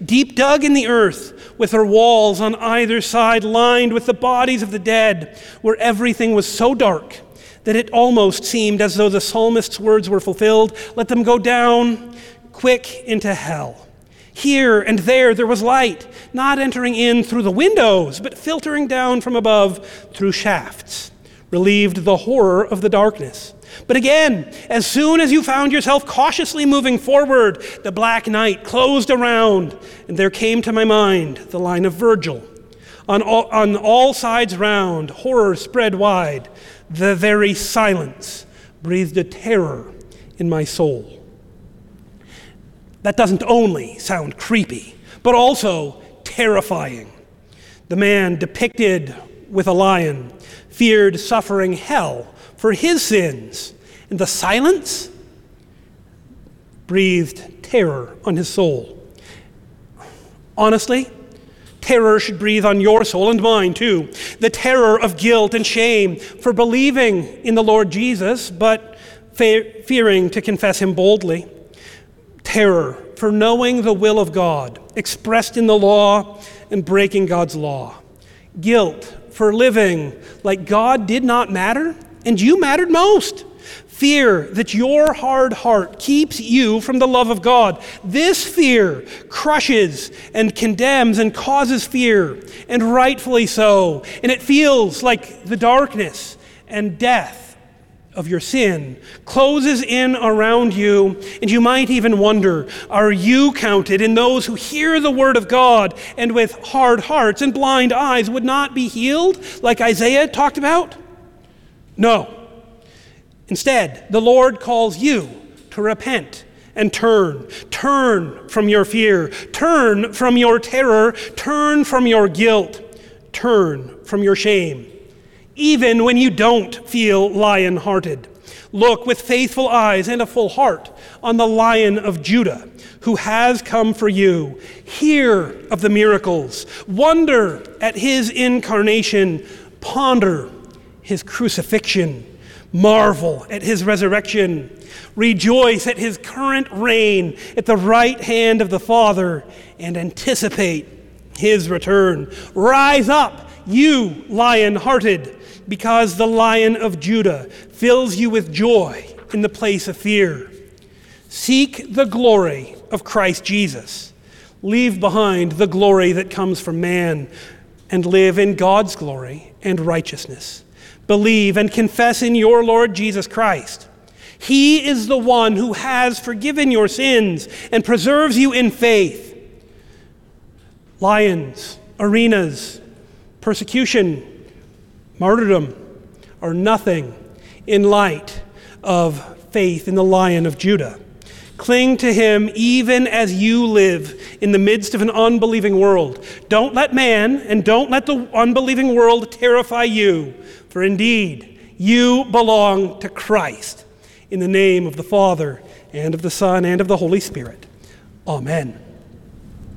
deep dug in the earth, with their walls on either side lined with the bodies of the dead, where everything was so dark that it almost seemed as though the psalmist's words were fulfilled. Let them go down quick into hell. Here and there was light, not entering in through the windows, but filtering down from above through shafts, relieved the horror of the darkness. But again, as soon as you found yourself cautiously moving forward, the black night closed around, and there came to my mind the line of Virgil. On all sides round, horror spread wide. The very silence breathed a terror in my soul. That doesn't only sound creepy, but also terrifying. The man depicted with a lion feared suffering hell for his sins, and the silence breathed terror on his soul. Honestly, terror should breathe on your soul and mine too. The terror of guilt and shame for believing in the Lord Jesus, but fearing to confess him boldly. Terror for knowing the will of God expressed in the law and breaking God's law. Guilt for living like God did not matter and you mattered most. Fear that your hard heart keeps you from the love of God. This fear crushes and condemns and causes fear, and rightfully so. And it feels like the darkness and death of your sin closes in around you, and you might even wonder, are you counted in those who hear the word of God and with hard hearts and blind eyes would not be healed, like Isaiah talked about? No. Instead, the Lord calls you to repent and turn. Turn from your fear. Turn from your terror. Turn from your guilt. Turn from your shame. Even when you don't feel lion-hearted, look with faithful eyes and a full heart on the Lion of Judah, who has come for you. Hear of the miracles. Wonder at his incarnation. Ponder his crucifixion. Marvel at his resurrection. Rejoice at his current reign at the right hand of the Father, and anticipate his return. Rise up, you lion-hearted, because the Lion of Judah fills you with joy in the place of fear. Seek the glory of Christ Jesus. Leave behind the glory that comes from man, and live in God's glory and righteousness. Believe and confess in your Lord Jesus Christ. He is the one who has forgiven your sins and preserves you in faith. Lions, arenas, persecution, martyrdom are nothing in light of faith in the Lion of Judah. Cling to him even as you live in the midst of an unbelieving world. Don't let man and don't let the unbelieving world terrify you, for indeed you belong to Christ. In the name of the Father, and of the Son, and of the Holy Spirit. Amen.